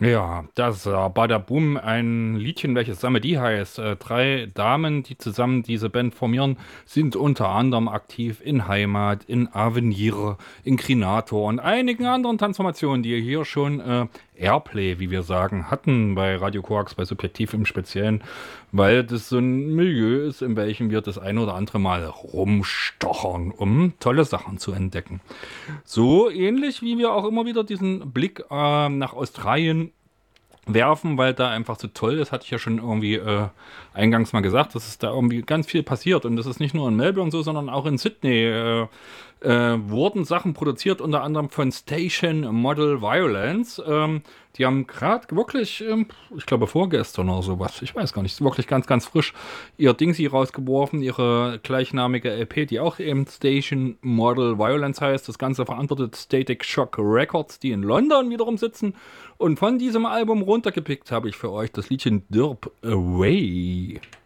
Ja, das Badaboom, ein Liedchen, welches Samedi heißt. Drei Damen, die zusammen diese Band formieren, sind unter anderem aktiv in Heimat, in Avenir, in Krinator und einigen anderen Transformationen, die hier schon Airplay, wie wir sagen, hatten bei Radio Koax, bei Subjektiv im Speziellen, weil das so ein Milieu ist, in welchem wir das ein oder andere Mal rumstochern, um tolle Sachen zu entdecken. So ähnlich wie wir auch immer wieder diesen Blick nach Australien werfen, weil da einfach so toll ist, hatte ich ja schon irgendwie eingangs mal gesagt, dass es da irgendwie ganz viel passiert und das ist nicht nur in Melbourne so, sondern auch in Sydney wurden Sachen produziert, unter anderem von Station Model Violence. Die haben gerade wirklich, ich glaube vorgestern oder sowas, ich weiß gar nicht, wirklich ganz, ganz frisch ihr Dingsy rausgeworfen, ihre gleichnamige LP, die auch eben Station Model Violence heißt. Das Ganze verantwortet Static Shock Records, die in London wiederum sitzen. Und von diesem Album runtergepickt habe ich für euch das Liedchen Dirp Away.